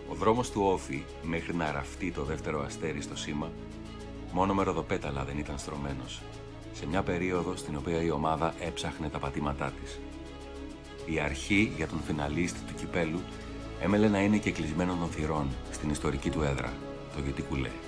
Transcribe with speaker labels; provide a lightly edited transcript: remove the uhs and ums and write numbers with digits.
Speaker 1: Ο δρόμος του Όφη μέχρι να ραφτεί το δεύτερο αστέρι στο σήμα, μόνο με ροδοπέταλα δεν ήταν στρωμένος, σε μια περίοδο στην οποία η ομάδα έψαχνε τα πατήματά της. Η αρχή για τον φιναλίστ του κυπέλου έμελε να είναι και κλεισμένο των θυρών στην ιστορική του έδρα, το Γετικουλέ.